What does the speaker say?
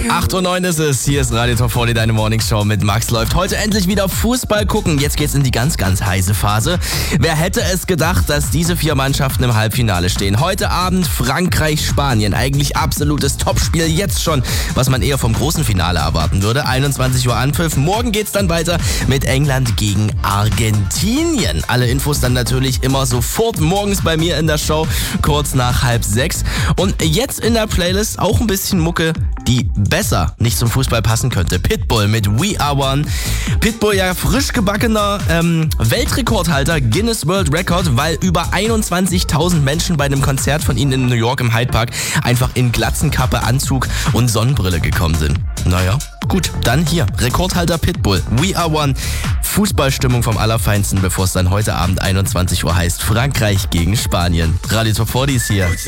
8:09 ist es. Hier ist Radio Top 40, deine Morningshow mit Max läuft. Heute endlich wieder Fußball gucken. Jetzt geht's in die ganz, ganz heiße Phase. Wer hätte es gedacht, dass diese 4 Mannschaften im Halbfinale stehen? Heute Abend Frankreich-Spanien. Eigentlich absolutes Topspiel jetzt schon, was man eher vom großen Finale erwarten würde. 21 Uhr Anpfiff. Morgen geht's dann weiter mit England gegen Argentinien. Alle Infos dann natürlich immer sofort morgens bei mir in der Show, kurz nach 5:30. Und jetzt in der Playlist auch ein bisschen Mucke, die besser nicht zum Fußball passen könnte. Pitbull mit We Are One. Pitbull ja frisch gebackener Weltrekordhalter, Guinness World Record, weil über 21.000 Menschen bei einem Konzert von ihnen in New York im Hyde Park einfach in Glatzenkappe, Anzug und Sonnenbrille gekommen sind. Naja, gut, dann hier, Rekordhalter Pitbull, We Are One. Fußballstimmung vom Allerfeinsten, bevor es dann heute Abend 21 Uhr heißt, Frankreich gegen Spanien. Radio Top 40 ist hier.